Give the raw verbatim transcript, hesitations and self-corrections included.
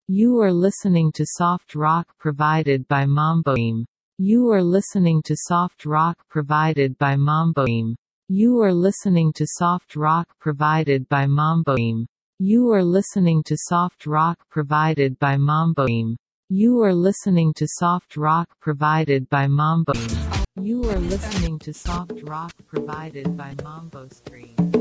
You are listening to soft rock provided by Mamboim. You are listening to soft rock provided by Mamboim. You are listening to soft rock provided by Mamboim. You are listening to soft rock provided by Mamboim. You are listening to soft rock provided by Mamboim. You are listening to soft rock provided by Mambo Screen.